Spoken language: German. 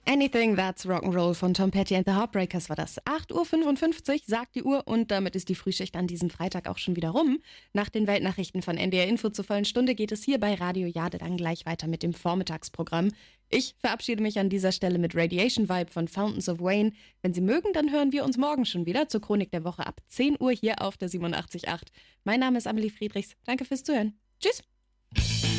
Anything That's Rock'n'Roll von Tom Petty and the Heartbreakers war das. 8:55 Uhr sagt die Uhr und damit ist die Frühschicht an diesem Freitag auch schon wieder rum. Nach den Weltnachrichten von NDR Info zur vollen Stunde geht es hier bei Radio Jade dann gleich weiter mit dem Vormittagsprogramm. Ich verabschiede mich an dieser Stelle mit Radiation Vibe von Fountains of Wayne. Wenn Sie mögen, dann hören wir uns morgen schon wieder zur Chronik der Woche ab 10 Uhr hier auf der 87.8. Mein Name ist Amelie Friedrichs. Danke fürs Zuhören. Tschüss.